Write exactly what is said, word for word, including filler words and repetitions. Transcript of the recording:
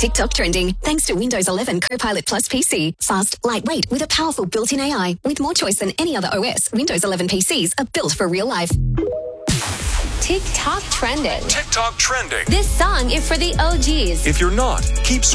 TikTok trending thanks to Windows eleven Copilot Plus P C. Fast, lightweight, with a powerful built-in A I. With more choice than any other O S, Windows eleven P Cs are built for real life. TikTok trending. TikTok trending. This song is for the O Gs. If you're not, keep